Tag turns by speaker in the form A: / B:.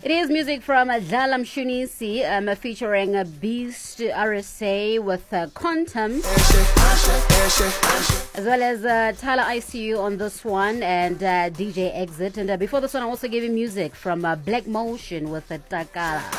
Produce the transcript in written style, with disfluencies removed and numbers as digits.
A: It is music from Dlala Mshunisi featuring Beast RSA with Quantum, as well as Tyler ICU on this one and DJ Exit. And before this one, I also gave you music from Black Motion with Takala.